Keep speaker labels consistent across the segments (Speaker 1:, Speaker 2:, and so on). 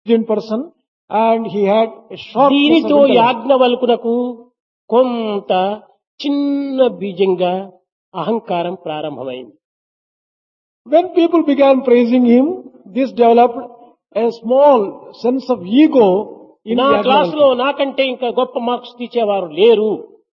Speaker 1: intelligent person and he had a sharpness of
Speaker 2: దీనితో
Speaker 1: intellect.
Speaker 2: యాజ్ఞవల్కునకు కొంత చిన్న బీజంగా అహంకారం ప్రారంభమైంది.
Speaker 1: When people began praising him, this developed a small sense of ego in
Speaker 2: నా క్లాసులో
Speaker 1: Yajnavalkya.
Speaker 2: నాకంటే ఇంకా గొప్ప మార్క్స్ తీసేవారు లేరు.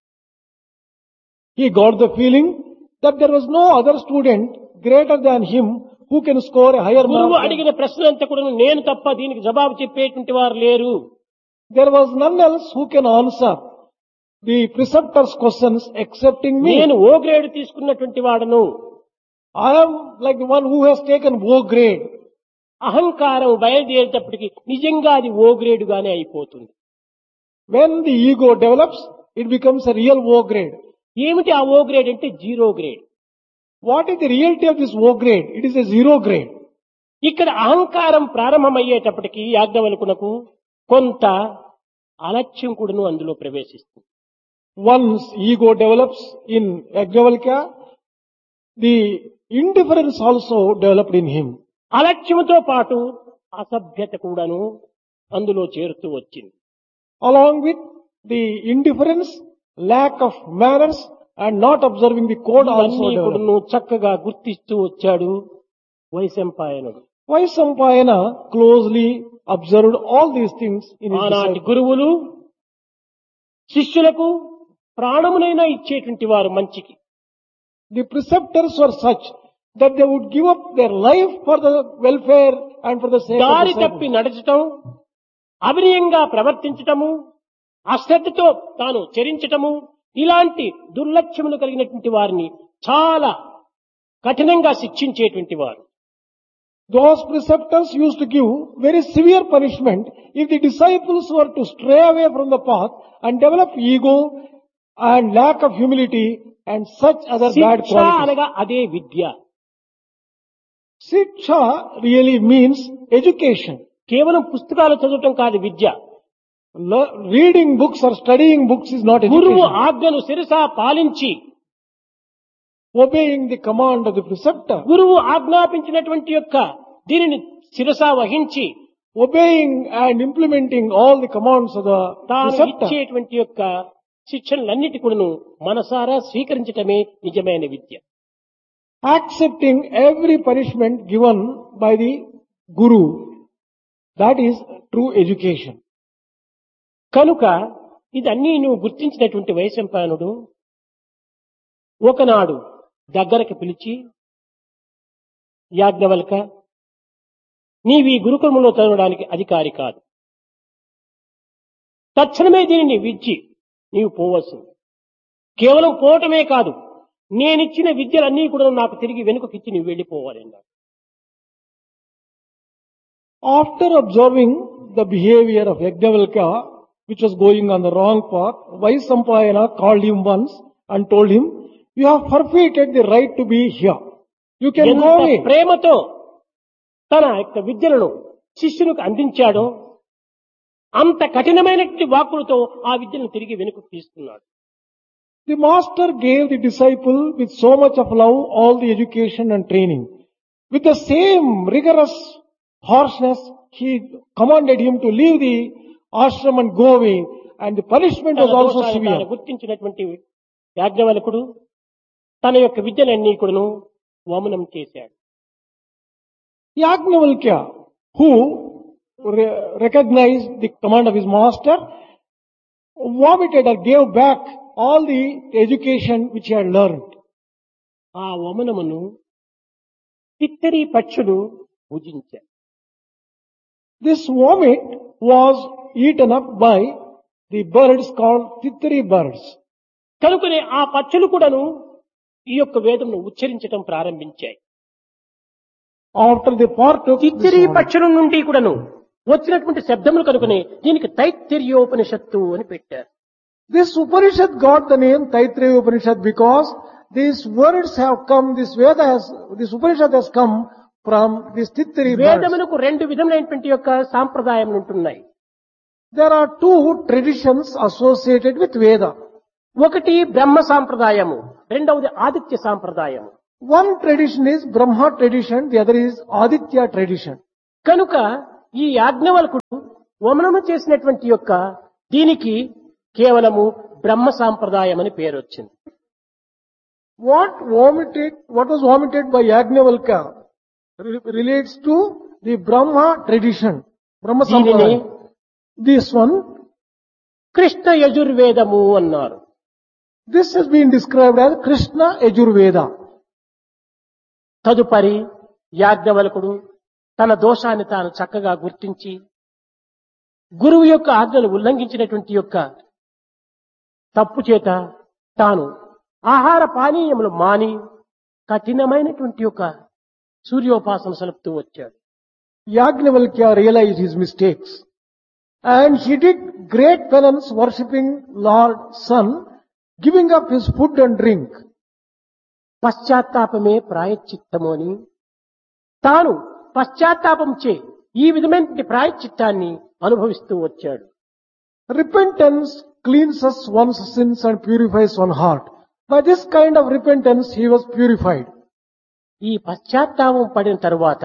Speaker 1: He got the feeling that there was no other student greater than him who can score a higher
Speaker 2: గురువు
Speaker 1: mark.
Speaker 2: అడిగిన ప్రశ్నలంతా కూడా నేను తప్ప దీనికి జవాబు చెప్పేటువంటి వారు లేరు.
Speaker 1: There was none else who can answer the preceptor's questions excepting me.
Speaker 2: నేను ఓ గ్రేడ్ తీసుకున్నటువంటి వాడను.
Speaker 1: I am like the one who has taken O grade.
Speaker 2: అహంకారం బయలుదేరేటప్పటికి నిజంగా అది ఓ గ్రేడ్ గానే అయిపోతుంది.
Speaker 1: When the ego develops, it becomes a real O grade.
Speaker 2: ఏమిటి ఆ ఓ గ్రేడ్ అంటే zero grade.
Speaker 1: What is the reality of this O grade? It is a zero grade.
Speaker 2: ఇక్కడ అహంకారం ప్రారంభమయ్యేటప్పటికి యాజ్ఞవల్కునకు కొంత అలక్ష్యం కూడాను అందులో ప్రవేశిస్తుంది.
Speaker 1: Once ego develops in Yajnavalkya, the indifference also developed in him.
Speaker 2: అలక్ష్యంతో పాటు అసభ్యత కూడాను అందులో చేరుతూ వచ్చింది.
Speaker 1: Along with the indifference, lack of manners and not observing the code also
Speaker 2: ఇవన్నీ
Speaker 1: developed.
Speaker 2: కూడాను చక్కగా గుర్తిస్తూ వచ్చాడు వైశంపాయనుడు.
Speaker 1: Vaisampayana closely observed all these things in his
Speaker 2: ఆనాటి
Speaker 1: disciples.
Speaker 2: గురువులు శిష్యులకు ప్రాణమునైనా ఇచ్చేటువంటి వారు మంచికి.
Speaker 1: The preceptors were such that they would give up their life for the welfare and for the sake of
Speaker 2: దారి
Speaker 1: the
Speaker 2: తప్పి
Speaker 1: disciples.
Speaker 2: నడచటం, అవినయంగా ప్రవర్తించటము, అశ్రద్ధతో తాను చరించటము, ఇలాంటి దుర్లక్ష్యములు కలిగినటువంటి వారిని చాలా కఠినంగా శిక్షించేటువంటి వారు.
Speaker 1: Those preceptors used to give very severe punishment if the disciples were to stray away from the path and develop ego and lack of humility and such other bad
Speaker 2: శిక్ష
Speaker 1: qualities.
Speaker 2: అనగా అదే విద్య.
Speaker 1: Siksha really means education.
Speaker 2: కేవలం పుస్తకాలు చదవటం కాదు విద్య.
Speaker 1: Reading books or studying books is not
Speaker 2: గురువు
Speaker 1: education.
Speaker 2: ఆజ్ఞను శిరసా పాలించి
Speaker 1: Obeying the command of the preceptor,
Speaker 2: గురువు ఆజ్ఞాపించినటువంటి యొక్క దీనిని శిరసా వహించి
Speaker 1: obeying and implementing all the commands of the
Speaker 2: తాను
Speaker 1: preceptor,
Speaker 2: ఇచ్చేటువంటి యొక్క శిక్షణలన్నిటి కూడాను మనసారా స్వీకరించటమే నిజమైన విద్య.
Speaker 1: accepting every punishment given by the guru. That is true education.
Speaker 2: కనుక ఇదన్నీ నువ్వు గుర్తించినటువంటి వైశంపాయనుడు ఒకనాడు దగ్గరకు పిలిచి, యాజ్ఞవల్క, నీవి గురుకులంలో చదవడానికి అధికారి కాదు. తక్షణమే దీనిని విడిచి నీవు పోవలసింది. కేవలం పోవటమే కాదు, నేనిచ్చిన విద్యలన్నీ కూడా నాకు తిరిగి వెనుకకిచ్చి నీవు వెళ్ళిపోవాలి అన్నాడు.
Speaker 1: After observing the behavior of Yajnavalkya, which was going on the wrong path, Vaisampayana called him once and told him, you have forfeited the right to be here. You can
Speaker 2: ఎంత
Speaker 1: go away.
Speaker 2: ప్రేమతో తన యొక్క విద్యలను శిష్యునికి అందించాడో అంత కఠినమైనటువంటి వాక్కులతో ఆ విద్యను తిరిగి వెనుకకు తీసుకున్నాడు.
Speaker 1: The master gave the disciple with so much of love all the education and training. With the same rigorous harshness, he commanded him to leave the ashram and go away, and the punishment was
Speaker 2: తన
Speaker 1: also
Speaker 2: దోషాన్ని తాను
Speaker 1: severe.
Speaker 2: గుర్తించినటువంటి యాజ్ఞవల్కుడు తన యొక్క విద్యలన్నీ కూడాను వమనం చేశాడు.
Speaker 1: Yajnavalkya, who recognized the command of his master, vomited or gave back all the education which he had learned.
Speaker 2: ఆ వమనమును తిత్తరి పక్షులు భుజించారు.
Speaker 1: This vomit was eaten up by the birds called Tittari birds.
Speaker 2: కనుకనే ఆ పక్షులు కూడాను ఈ యొక్క వేదమును ఉచ్చరించడం ప్రారంభించాయి.
Speaker 1: After they partook this
Speaker 2: తిత్తిరి
Speaker 1: vomit,
Speaker 2: పక్షుల నుండి కూడాను వచ్చినటువంటి శబ్దములు కనుకనే దీనికి తైత్తిర్యోపనిషత్తు అని పెట్టారు.
Speaker 1: this Upanishad got the name Taittiriya Upanishad because these words have come, this Upanishad has come from these Tittari birds.
Speaker 2: వేదములకు రెండు విధములైనటువంటి యొక్క సాంప్రదాయం ఉంటున్నాయి.
Speaker 1: There are two traditions associated with Veda.
Speaker 2: ఒకటి బ్రహ్మ సాంప్రదాయము, రెండవది Aditya సాంప్రదాయము.
Speaker 1: One tradition is Brahma tradition, the other is Aditya tradition.
Speaker 2: కనుక ఈ యాజ్ఞవల్కుడు వమనము చేసినటువంటి యొక్క దీనికి కేవలము బ్రహ్మ సాంప్రదాయం అని పేరు వచ్చింది.
Speaker 1: What was vomited by Yajnavalkya relates to the Brahma tradition, Brahma
Speaker 2: దీనిని
Speaker 1: Sampradaya. This one,
Speaker 2: కృష్ణ యజుర్వేదము అన్నారు.
Speaker 1: this has been described as Krishna Yajurveda.
Speaker 2: తదుపరి యాజ్ఞవల్కుడు తన దోషాన్ని తాను చక్కగా గుర్తించి గురువు యొక్క ఆజ్ఞను ఉల్లంఘించినటువంటి యొక్క తప్పు చేత తాను ఆహార పానీయములు మాని కఠినమైనటువంటి యొక్క సూర్యోపాసన సలుపుతూ వచ్చాడు.
Speaker 1: Yajnavalkya realized his mistakes and he did great penance worshipping Lord Sun, giving up his food and drink.
Speaker 2: పశ్చాత్తాపమే ప్రాయశ్చిత్తము అని తాను పశ్చాత్తాపం చే ఈ విధమైన ప్రాయశ్చిత్తాన్ని అనుభవిస్తూ వచ్చాడు.
Speaker 1: Repentance cleanses one's sins and purifies one's heart. By this kind of repentance he was purified.
Speaker 2: ఈ పశ్చాత్తాపం పడిన తరువాత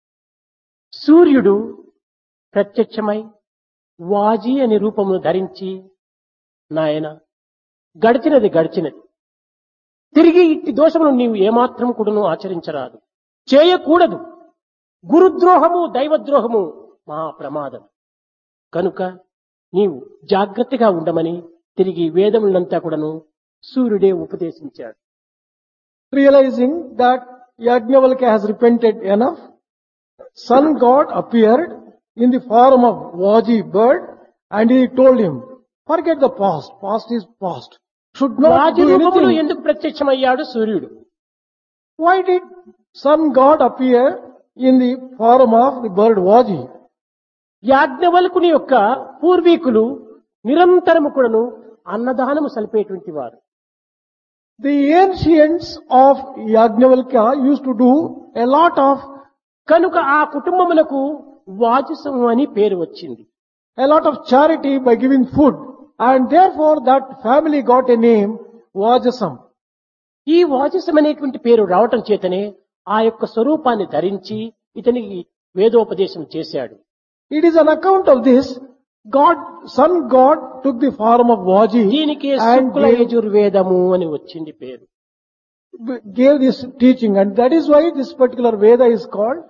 Speaker 2: సూర్యుడు ప్రత్యక్షమై వాజీ అనే రూపమును ధరించి, నాయన గడిచినది గడిచినది, తిరిగి ఇట్టి దోషమును నీవు ఏమాత్రం కూడాను ఆచరించరాదు, చేయకూడదు. గురుద్రోహము దైవద్రోహము మహా ప్రమాదం కనుక నీవు జాగ్రత్తగా ఉండమని తిరిగి వేదములంతా కూడాను సూర్యుడే ఉపదేశించాడు.
Speaker 1: Realizing that Yajnavalkya has repented enough, sun god appeared in the form of Vaji bird and he told him, forget the past, past is past, should not
Speaker 2: వాజీ
Speaker 1: do
Speaker 2: రూపములో
Speaker 1: anything.
Speaker 2: ఎందుకు ప్రత్యక్షమయ్యాడు సూర్యుడు?
Speaker 1: Why did sun god appear in the form of the bird Vaji?
Speaker 2: యాజ్ఞవల్కుని యొక్క పూర్వీకులు నిరంతరము కూడాను అన్నదానము సలిపేటువంటి వారు.
Speaker 1: The ancients of Yajnavalkya used to do a lot of
Speaker 2: కనుక ఆ కుటుంబములకు వాజసము అని పేరు వచ్చింది.
Speaker 1: charity by giving food, and therefore that family got a name Vajasam.
Speaker 2: ఈ వాజసం అనేటువంటి పేరు రావటం చేతనే ఆ యొక్క స్వరూపాన్ని ధరించి ఇతనికి వేదోపదేశం చేశాడు.
Speaker 1: It is on account of this sun god took the form of Vaji
Speaker 2: దీనికి
Speaker 1: and
Speaker 2: శుక్ల యజుర్వేదము అని వచ్చింది పేరు.
Speaker 1: gave this teaching, and that is why this particular Veda is called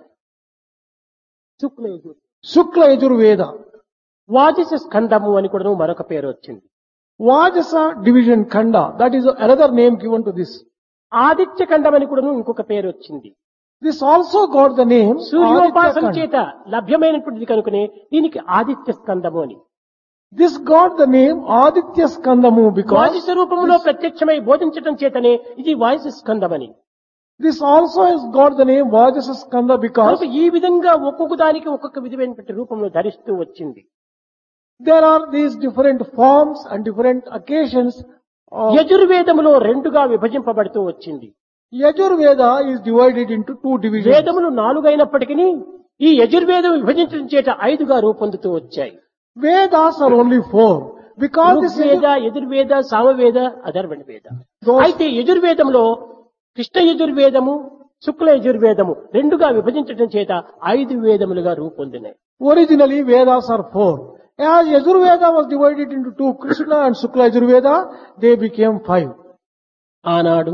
Speaker 2: Shukla Yajur
Speaker 1: Shukla Yajurveda.
Speaker 2: వాజస స్కందము అని కూడా మరొక పేరు వచ్చింది.
Speaker 1: Vajasa division Khanda, that is another name given to this.
Speaker 2: Aditya ఖండం అని కూడా ఇంకొక పేరు వచ్చింది.
Speaker 1: This also got the name
Speaker 2: సూర్యోపాసన
Speaker 1: Aditya
Speaker 2: చేత లభ్యమైనటువంటిది కనుకనే దీనికి ఆదిత్య స్కందము అని.
Speaker 1: This got the name Aditya Skandamu because
Speaker 2: Vaji స్వరూపంలో ప్రత్యక్షమై బోధించటం చేతనే ఇది Vaji స్కందమని.
Speaker 1: this also has got the name Vajasa Skanda because
Speaker 2: కనుక ఈ విధంగా ఒక్కొక్క దానికి ఒక్కొక్క విధమైనటువంటి రూపంలో ధరిస్తూ వచ్చింది.
Speaker 1: there are these different forms and different occasions.
Speaker 2: యజుర్వేదములో రెండుగా విభజింపబడుతూ వచ్చింది.
Speaker 1: Yajurveda is divided into two divisions.
Speaker 2: వేదములు 4 అయినప్పటికీ ఈ యజుర్వేదం విభజించడం చేత 5గా రూపొందుతూ వచ్చాయి.
Speaker 1: Vedas are only 4 because this
Speaker 2: Rigveda, Yajurveda, Samaveda, అధర్వణ వేద.
Speaker 1: Those-
Speaker 2: అయితే యజుర్వేదంలో కృష్ణ యజుర్వేదము, శుక్ల యజుర్వేదము రెండుగా విభజించడం చేత 5 వేదములుగా రూపొందినాయి.
Speaker 1: originally Vedas are 4. As Yajurveda was divided into 2, Krishna and Shukla Yajurveda, they became 5.
Speaker 2: ఆనాడు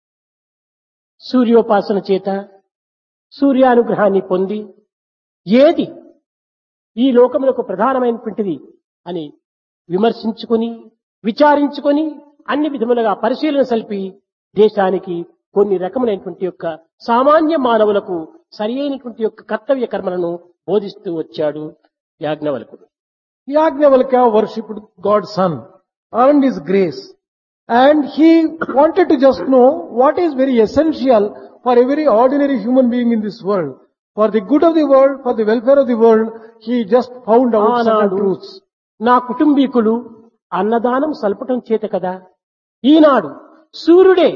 Speaker 2: సూర్యోపాసన చేత సూర్యానుగ్రహాన్ని పొంది ఏది ఈ లోకములకు ప్రధానమైనటువంటిది అని విమర్శించుకొని విచారించుకొని అన్ని విధములుగా పరిశీలన సల్పి దేశానికి కొన్ని రకములైనటువంటి యొక్క సామాన్య మానవులకు సరి అయినటువంటి యొక్క కర్తవ్య కర్మలను బోధిస్తూ వచ్చాడు యాజ్ఞవల్కుడు.
Speaker 1: Yajnavalkya worshipped God's Son, earned His grace, and he wanted to just know what is very essential for every ordinary human being in this world. For the good of the world, for the welfare of the world, he just found out certain
Speaker 2: ఆనాడు
Speaker 1: truths.
Speaker 2: నా కుటుంబీకులు అన్నదానం సల్పటం చేత కదా ఈనాడు సూర్యుడే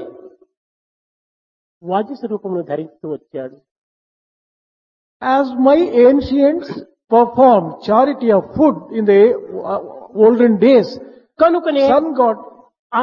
Speaker 2: వాజి స్వరూపమును ధరిస్తూ వచ్చాడు.
Speaker 1: As my ancients performed charity of food in the olden days,
Speaker 2: కనుకనే
Speaker 1: sun god